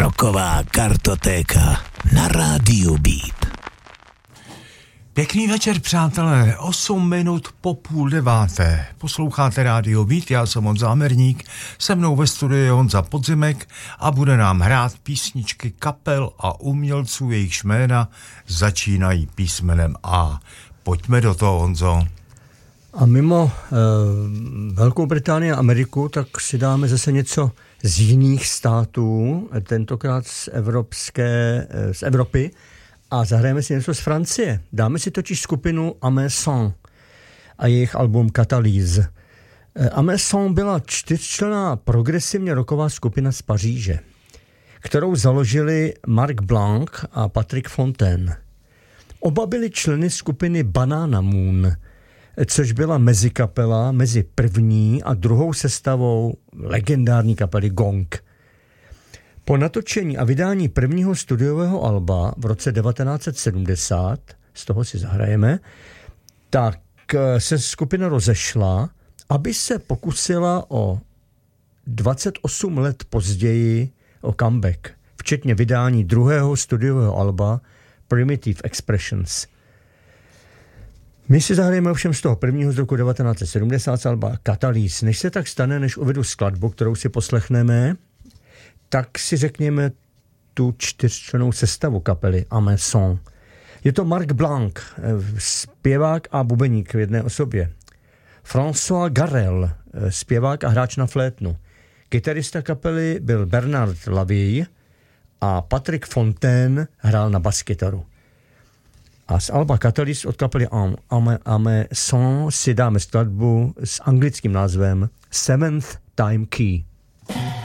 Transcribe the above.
Rocková kartotéka na rádiu Beat. Pěkný večer, přátelé, 8 minut po 8:30. Posloucháte rádio Beat, já jsem Honza Amerník, se mnou ve studiu je Honza Podzimek a bude nám hrát písničky kapel a umělců, jejichž jména začínají písmenem A. Pojďme do toho, Honzo. A mimo Velkou Británii a Ameriku, tak si dáme zase něco z jiných států, tentokrát z Evropy, a zahrajeme si něco z Francie. Dáme si totiž skupinu Amer a jejich album Catalyse. Amer byla 4členná progresivně rocková skupina z Paříže, kterou založili Marc Blanc a Patrick Fontaine. Oba byli členy skupiny Banana Moon, což byla mezikapela mezi první a druhou sestavou legendární kapely Gong. Po natočení a vydání prvního studiového alba v roce 1970, z toho si zahrajeme, tak se skupina rozešla, aby se pokusila o 28 let později o comeback, včetně vydání druhého studiového alba Primitive Expressions. My si zahrajeme ovšem z toho prvního z roku 1970 alba Catalyse. Než se tak stane, než uvedu skladbu, kterou si poslechneme, tak si řekněme tu 4člennou sestavu kapely Amer. Je to Marc Blanc, zpěvák a bubeník v jedné osobě. François Garel, zpěvák a hráč na flétnu. Kytarista kapely byl Bernard Laville a Patrick Fontaine hrál na baskytaru. A z alba Catalyse od kapely Amer si dáme skladbu s anglickým názvem Seventh Time Key.